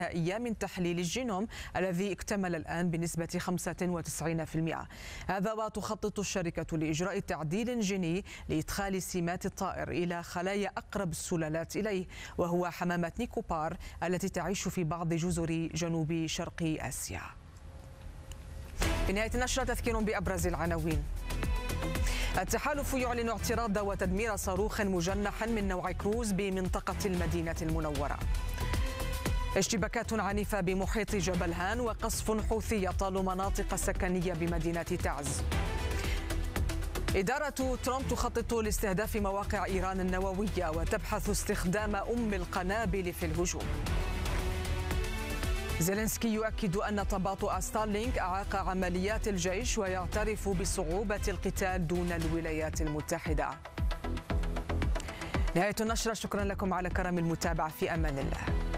من تحليل الجينوم الذي اكتمل الآن بنسبة 95%. هذا وتخطط الشركة لإجراء تعديل جيني لإدخال سمات الطائر إلى خلايا أقرب السلالات إليه، وهو حمامة نيكوبار التي تعيش في بعض جزر جنوب شرق آسيا. في نهاية النشرة تذكير بأبرز العناوين. التحالف يعلن اعتراض وتدمير صاروخ مجنح من نوع كروز بمنطقة المدينة المنورة. اشتباكات عنيفة بمحيط جبل هان وقصف حوثي يطال مناطق سكنية بمدينة تعز. إدارة ترامب تخطط لاستهداف مواقع إيران النووية وتبحث استخدام القنابل في الهجوم. زيلينسكي يؤكد أن تباطؤ ستارلينك أعاق عمليات الجيش ويعترف بصعوبة القتال دون الولايات المتحدة. نهاية النشرة، شكرا لكم على كرم المتابعة، في أمان الله.